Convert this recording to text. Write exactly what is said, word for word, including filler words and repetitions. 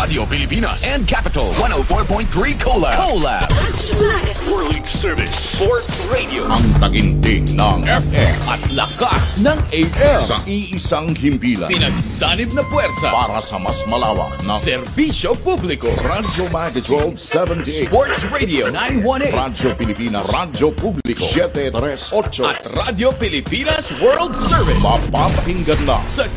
Radio Pilipinas and Capital one oh four point three Collab. Collab. World Service Sports Radio. Ang taginting ng F M At lakas ng A M. sa iisang himpilan Pinagsanib na puwersa. para sa mas malawak na Serbisyo publiko. Radyo Magic twelve seventy-eight, Sports Radio nine one eight. Radyo Pilipinas, Radyo Publiko seven three eight. At Radio Pilipinas World Service. Mapapakinggan na Sa